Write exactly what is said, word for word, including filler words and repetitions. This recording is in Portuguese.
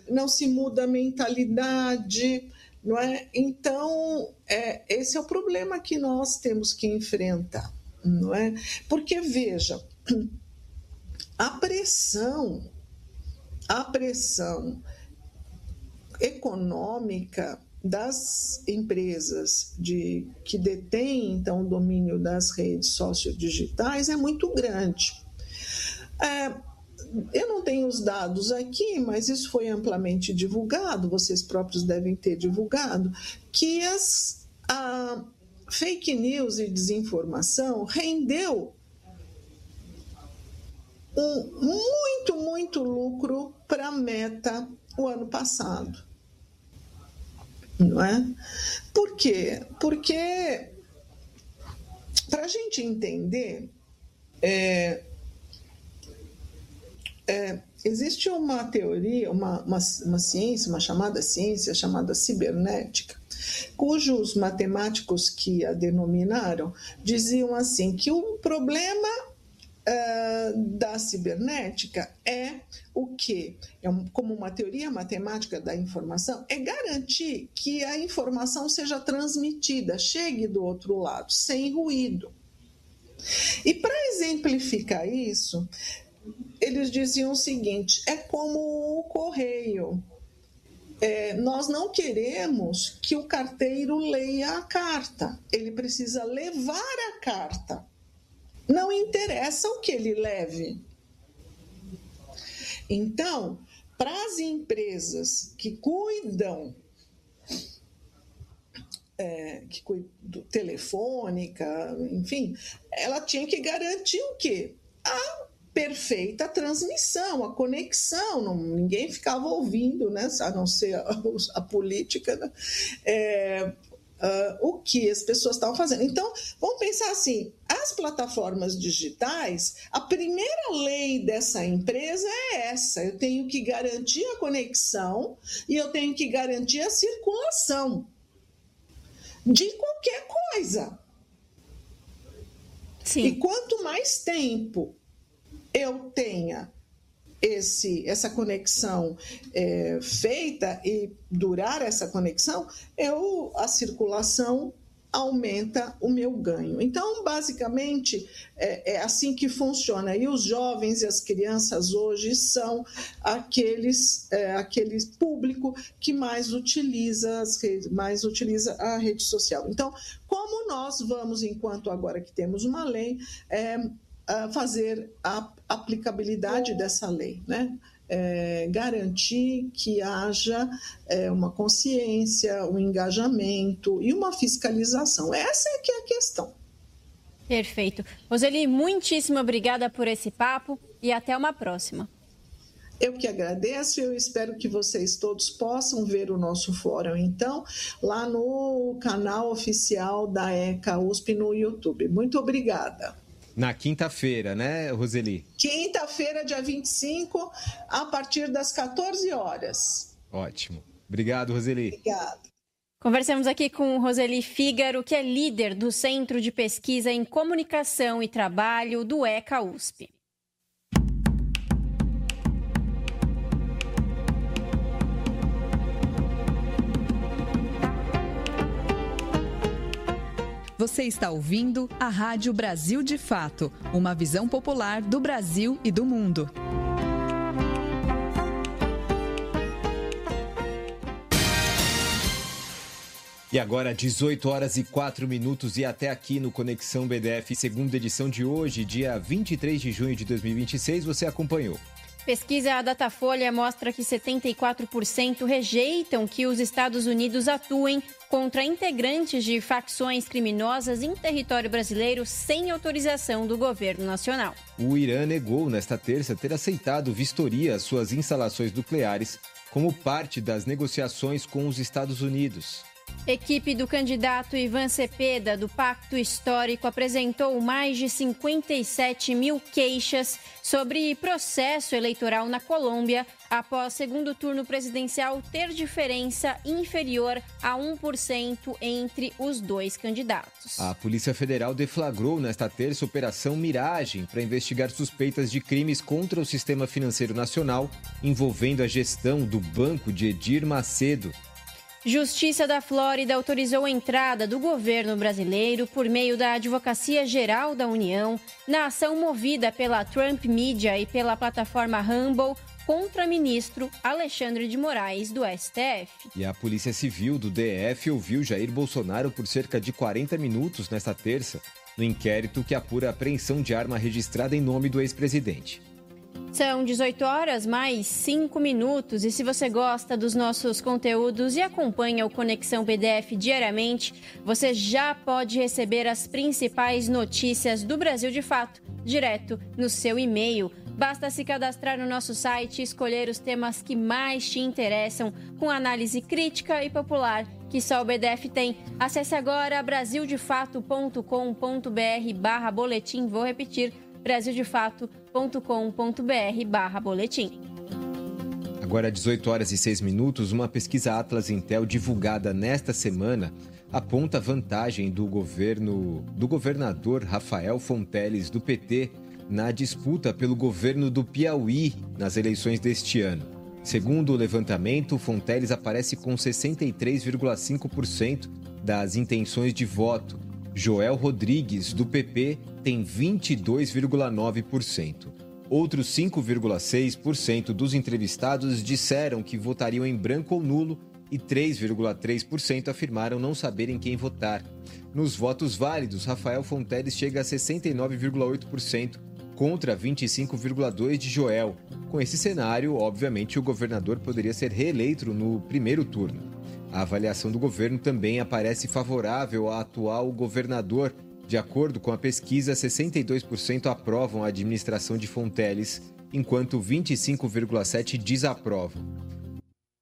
não se muda a mentalidade, não é? Então, é, esse é o problema que nós temos que enfrentar, não é? Porque, veja, a pressão, a pressão econômica das empresas de, que detêm, então, o domínio das redes sociodigitais é muito grande. É, eu não tenho os dados aqui, mas isso foi amplamente divulgado, vocês próprios devem ter divulgado, que as a fake news e desinformação rendeu um muito, muito lucro para a Meta o ano passado. Não é? Por quê? Porque, para a gente entender, é, é, existe uma teoria, uma, uma, uma ciência, uma chamada ciência, chamada cibernética, cujos matemáticos que a denominaram diziam assim, que o problema uh, da cibernética é o quê? É um, como uma teoria matemática da informação, é garantir que a informação seja transmitida, chegue do outro lado, sem ruído. E para exemplificar isso, eles diziam o seguinte, é como o correio. É, nós não queremos que o carteiro leia a carta, ele precisa levar a carta. Não interessa o que ele leve. Então, para as empresas que cuidam, é, que cuidam do telefônica, enfim, ela tinha que garantir o quê? A perfeita transmissão, a conexão, não, ninguém ficava ouvindo, né, a não ser a, a política, né, é, uh, o que as pessoas estavam fazendo. Então, vamos pensar assim, as plataformas digitais, a primeira lei dessa empresa é essa, eu tenho que garantir a conexão e eu tenho que garantir a circulação de qualquer coisa. Sim. E quanto mais tempo eu tenha esse, essa conexão é, feita e durar essa conexão, eu, a circulação aumenta o meu ganho. Então, basicamente, é, é assim que funciona. E os jovens e as crianças hoje são aqueles, é, aquele público que mais utiliza, as redes, mais utiliza a rede social. Então, como nós vamos, enquanto agora que temos uma lei, é, fazer a aplicabilidade dessa lei, né? É, garantir que haja é, uma consciência, um engajamento e uma fiscalização. Essa é que é a questão. Perfeito. Roseli, muitíssimo obrigada por esse papo e até uma próxima. Eu que agradeço e eu espero que vocês todos possam ver o nosso fórum, então, lá no canal oficial da ECA U S P no YouTube. Muito obrigada. Na quinta-feira, né, Roseli? Quinta-feira, dia vinte e cinco, a partir das quatorze horas. Ótimo. Obrigado, Roseli. Obrigada. Conversamos aqui com Roseli Fígaro, que é líder do Centro de Pesquisa em Comunicação e Trabalho do ECA U S P. Você está ouvindo a Rádio Brasil de Fato, uma visão popular do Brasil e do mundo. E agora, dezoito horas e quatro minutos, e até aqui no Conexão B D F, segunda edição de hoje, dia vinte e três de junho de dois mil e vinte e seis, você acompanhou. Pesquisa Datafolha mostra que setenta e quatro por cento rejeitam que os Estados Unidos atuem contra integrantes de facções criminosas em território brasileiro sem autorização do governo nacional. O Irã negou nesta terça ter aceitado vistoria às suas instalações nucleares como parte das negociações com os Estados Unidos. Equipe do candidato Ivan Cepeda, do Pacto Histórico, apresentou mais de cinquenta e sete mil queixas sobre processo eleitoral na Colômbia, após segundo turno presidencial ter diferença inferior a um por cento entre os dois candidatos. A Polícia Federal deflagrou nesta terça Operação Miragem para investigar suspeitas de crimes contra o sistema financeiro nacional envolvendo a gestão do Banco de Edir Macedo. Justiça da Flórida autorizou a entrada do governo brasileiro por meio da Advocacia Geral da União na ação movida pela Trump Media e pela plataforma Rumble contra ministro Alexandre de Moraes, do S T F. E a Polícia Civil do D F ouviu Jair Bolsonaro por cerca de quarenta minutos nesta terça, no inquérito que apura a apreensão de arma registrada em nome do ex-presidente. São dezoito horas mais cinco minutos e se você gosta dos nossos conteúdos e acompanha o Conexão B D F diariamente, você já pode receber as principais notícias do Brasil de Fato, direto no seu e-mail. Basta se cadastrar no nosso site e escolher os temas que mais te interessam, com análise crítica e popular que só o B D F tem. Acesse agora brasil de fato ponto com ponto b r barra boletim. Vou repetir, brasil de fato ponto com ponto b r barra boletim. Agora, dezoito horas e seis minutos, uma pesquisa Atlas Intel divulgada nesta semana aponta vantagem do governo do governador Rafael Fonteles, do P T, na disputa pelo governo do Piauí nas eleições deste ano. Segundo o levantamento, Fonteles aparece com sessenta e três vírgula cinco por cento das intenções de voto. Joel Rodrigues, do P P, tem vinte e dois vírgula nove por cento. Outros cinco vírgula seis por cento dos entrevistados disseram que votariam em branco ou nulo e três vírgula três por cento afirmaram não saberem quem votar. Nos votos válidos, Rafael Fonteles chega a sessenta e nove vírgula oito por cento contra vinte e cinco vírgula dois por cento de Joel. Com esse cenário, obviamente, o governador poderia ser reeleito no primeiro turno. A avaliação do governo também aparece favorável ao atual governador. De acordo com a pesquisa, sessenta e dois por cento aprovam a administração de Fonteles, enquanto vinte e cinco vírgula sete por cento desaprovam.